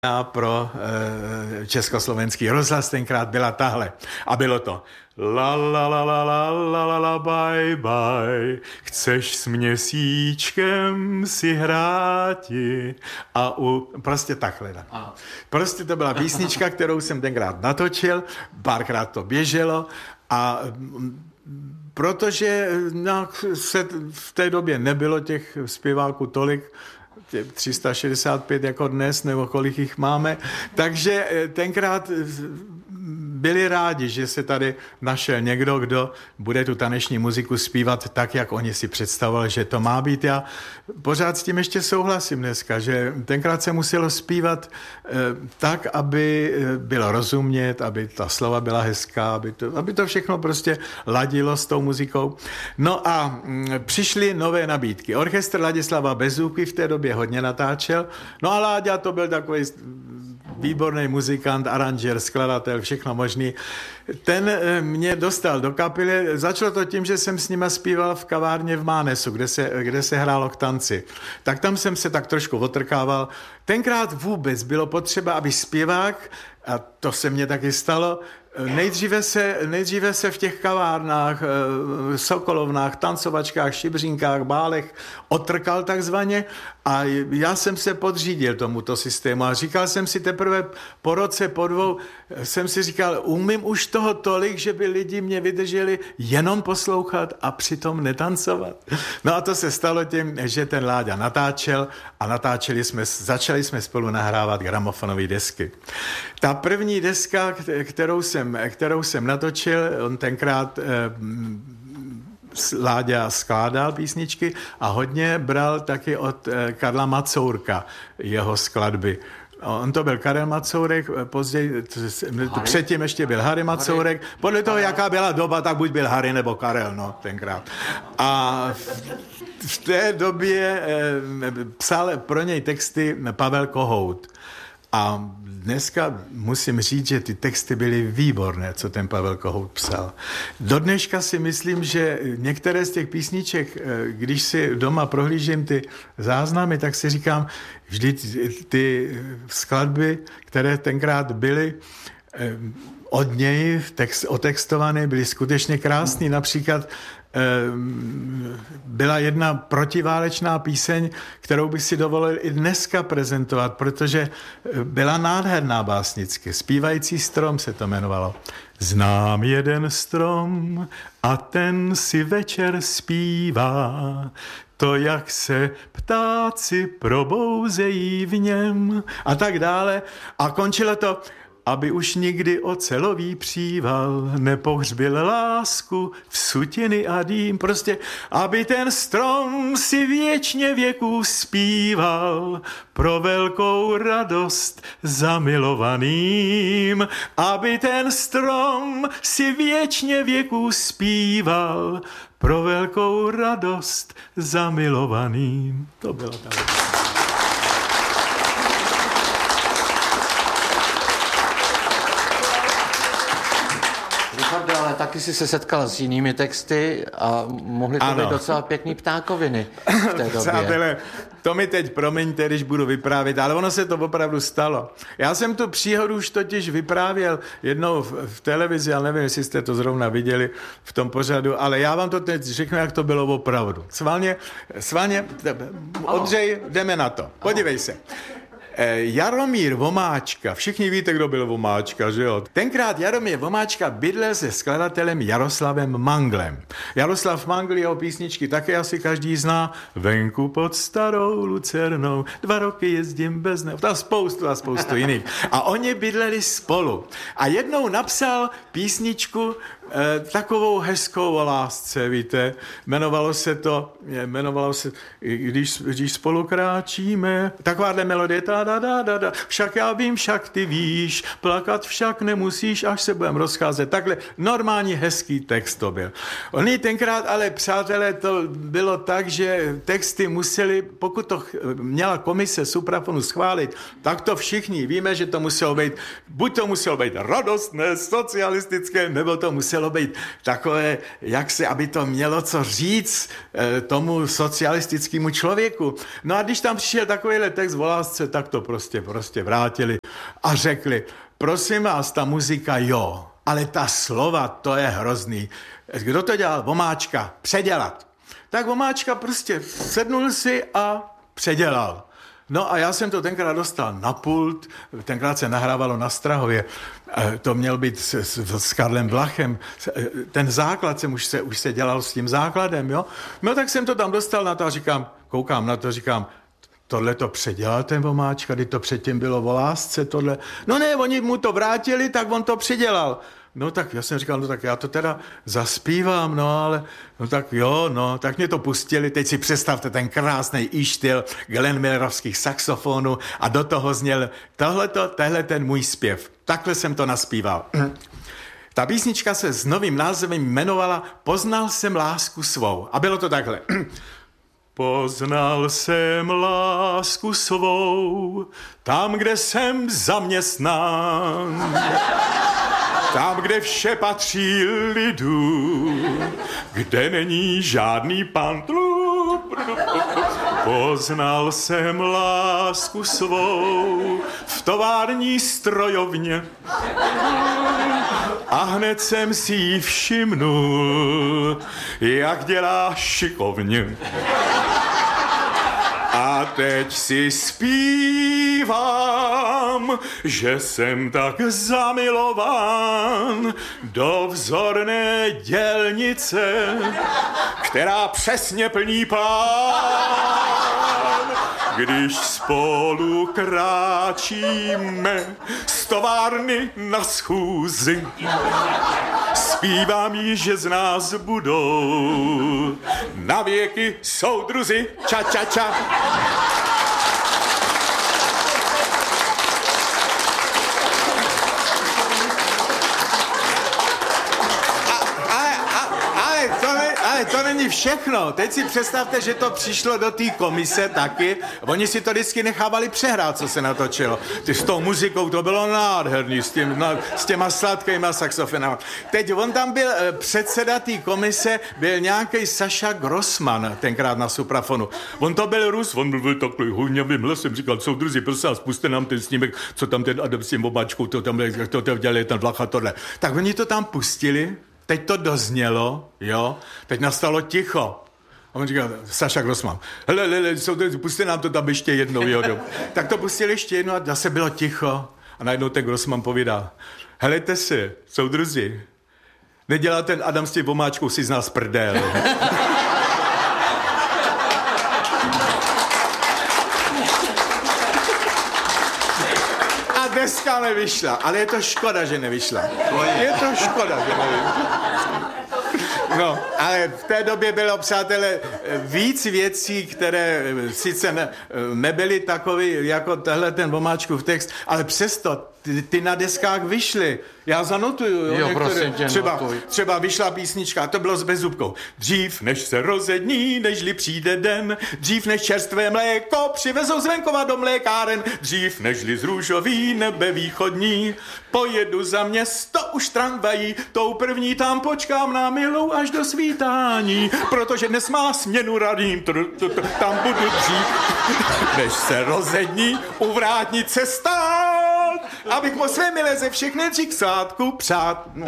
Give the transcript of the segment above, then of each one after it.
pro československý rozhlas tenkrát byla tahle. A bylo to la la la la la la la la bye bye, chceš s měsíčkem si hráti. A prostě takhle. Prostě to byla písnička, kterou jsem tenkrát natočil, párkrát to běželo a protože se v té době nebylo těch zpěváků tolik, 365 jako dnes, nebo kolik jich máme. Takže tenkrát byli rádi, že se tady našel někdo, kdo bude tu taneční muziku zpívat tak, jak oni si představovali, že to má být. Já pořád s tím ještě souhlasím dneska, že tenkrát se muselo zpívat tak, aby bylo rozumět, aby ta slova byla hezká, aby to všechno prostě ladilo s tou muzikou. No a přišly nové nabídky. Orchestr Ladislava Bezúky v té době hodně natáčel. No a Láďa to byl takový výborný muzikant, aranžér, skladatel, všechno možný. Ten mě dostal do kapely. Začalo to tím, že jsem s nima zpíval v kavárně v Mánesu, kde se hrálo k tanci. Tak tam jsem se tak trošku otrkával. Tenkrát vůbec bylo potřeba, aby zpěvák, a to se mně taky stalo, nejdříve se v těch kavárnách, sokolovnách, tancovačkách, šibřínkách, bálech otrkal takzvaně a já jsem se podřídil tomuto systému a říkal jsem si teprve po roce, po dvou, jsem si říkal, umím už toho tolik, že by lidi mě vydrželi jenom poslouchat a přitom netancovat. No a to se stalo tím, že ten Láďa natáčel a začali jsme spolu nahrávat gramofonové desky. Ta první deska, kterou jsem natočil, on tenkrát Láďa skládal písničky a hodně bral taky od Karla Macourka jeho skladby. On to byl Karel Macourek, později, předtím ještě byl Harry Macourek. Podle toho, jaká byla doba, tak buď byl Harry nebo Karel, no, tenkrát. A v té době psal pro něj texty Pavel Kohout. A dneska musím říct, že ty texty byly výborné, co ten Pavel Kohout psal. Do dneška si myslím, že některé z těch písniček, když si doma prohlížím ty záznamy, tak si říkám, vždy ty skladby, které tenkrát byly od něj otextované, byly skutečně krásné. Například byla jedna protiválečná píseň, kterou bych si dovolil i dneska prezentovat, protože byla nádherná básnicky. Zpívající strom se to jmenovalo. Znám jeden strom a ten si večer zpívá, to, jak se ptáci probouzejí v něm a tak dále. A končilo to, aby už nikdy ocelový příval nepohřbil lásku v sutiny a dým. Prostě, aby ten strom si věčně věků zpíval pro velkou radost zamilovaným. Aby ten strom si věčně věků zpíval pro velkou radost zamilovaným. To bylo tam. Ale taky jsi se setkal s jinými texty a mohly to být docela pěkný ptákoviny v té době. Přátelé, to mi teď promiňte, když budu vyprávět, ale ono se to opravdu stalo. Já jsem tu příhodu už totiž vyprávěl jednou v televizi, ale nevím, jestli jste to zrovna viděli v tom pořadu, ale já vám to teď řeknu, jak to bylo opravdu. Svalně, Ondřej, jdeme na to. Podívej se. Jaromír Vomáčka, všichni víte, kdo byl Vomáčka, že jo? Tenkrát Jaromír Vomáčka bydlel se skladatelem Jaroslavem Manglem. Jaroslav Mangl, jeho písničky také asi každý zná. Venku pod starou lucernou, 2 roky jezdím bez neho. A spoustu jiných. A oni bydleli spolu. A jednou napsal písničku takovou hezkou o lásce, víte. Jmenovalo se, když spolu kráčíme, takováhle melodie, však já vím, však ty víš, plakat však nemusíš, až se budeme rozcházet. Takhle normální hezký text to byl. Oni tenkrát, ale přátelé, to bylo tak, že texty museli, pokud to měla komise Suprafonu schválit, tak to všichni víme, že to muselo být, buď to muselo být radostné, socialistické, nebo to muselo muselo být takové, aby to mělo co říct tomu socialistickému člověku. No a když tam přišel takovýhle text o lásce, tak to prostě vrátili a řekli, prosím vás, ta muzika jo, ale ta slova, to je hrozný. Kdo to dělal? Vomáčka. Předělat. Tak Vomáčka prostě sednul si a předělal. No a já jsem to tenkrát dostal na pult, tenkrát se nahrávalo na Strahově, to měl být s Karlem Vlachem, ten základ už se dělal s tím základem, jo. No tak jsem to tam dostal na to a koukám na to, říkám, tohle to předělal ten Vomáčka, kdy to předtím bylo o lásce, tohle. No ne, oni mu to vrátili, tak on to předělal. No tak já jsem říkal, no tak já to teda zaspívám, no ale, no tak jo, no, tak mě to pustili, teď si představte ten krásný styl Glenn Millerovských saxofonů a do toho zněl tehle ten můj zpěv. Takhle jsem to naspíval. Ta písnička se s novým názvem jmenovala Poznal jsem lásku svou. A bylo to takhle. Poznal jsem lásku svou, tam, kde jsem zaměstnán. Tam, kde vše patří lidu, kde není žádný pan. Poznal jsem lásku svou v tovární strojovně a hned jsem si ji všimnul, jak dělá šikovně. A teď si zpívám, že jsem tak zamilován do vzorné dělnice, která přesně plní plán. Když spolu kráčíme z továrny na schůzi, zpívám jí, že z nás budou na věky soudruzi. Ča, ča, ča. Ale to není všechno. Teď si představte, že to přišlo do té komise taky. Oni si to vždycky nechávali přehrát, co se natočilo. S tou muzikou to bylo nádherný, s těma sladkýma saxofonama. Teď on tam byl předseda té komise, byl nějaký Saša Grossman, tenkrát na suprafonu. On to byl Rus, on byl takový hůňavým hlasem, říkal, soudruzi, prosím vás, puste nám ten snímek, co tam ten Adam s tím Vomáčkou, to tam dělali, ten Vlach a tohle. Tak oni to tam pustili. Teď to doznělo, jo, teď nastalo ticho. A on říkal, Saša Grossman, hele, puste nám to tam ještě jednou, jo. Tak to pustili ještě jednou a zase bylo ticho. A najednou ten Grossman povídal, helejte si, soudruzi, nedělá ten Adam s tím Vomáčkou si z nás prdel. Deska nevyšla, ale je to škoda, že nevyšla. Je to škoda, že nevyšla. No, ale v té době bylo, přátelé, víc věcí, které sice nebyly takový jako tehle ten Vomáčkův text, ale přesto ty na deskách vyšly. Já zanotuju, jo, prosím tě, třeba vyšla písnička, to bylo s Bezzubkou. Dřív než se rozední, nežli přijde den, dřív než čerstvé mléko přivezou z venkova do mlékáren, dřív nežli z růžový nebe východní, pojedu za město už tramvají, tou první tam počkám na milou až do svítání, protože dnes má směnu radím, tam budu dřív, než se rozední, u vrátnice stát, abych po své milé ze všech nejdřív svátku přát. No.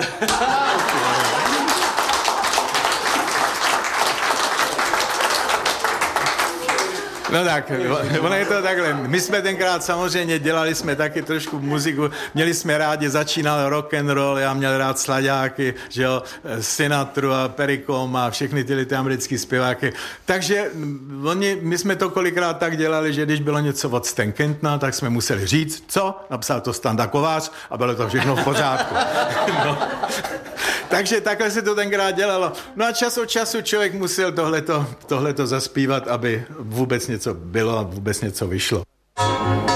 No tak, ono je to takhle. My jsme tenkrát samozřejmě dělali jsme taky trošku muziku, měli jsme rádi, začínal rock and roll, já měl rád slaďáky, že jo, Sinatru a Pericom a všechny ty americký zpěváky. Takže my jsme to kolikrát tak dělali, že když bylo něco od Stan Kentna, tak jsme museli říct, co? Napsal to Standa Kovář a bylo to všechno v pořádku. No. Takže takhle se to tenkrát dělalo. No a čas od času člověk musel tohleto zaspívat, aby vůbec něco bylo a vůbec něco vyšlo.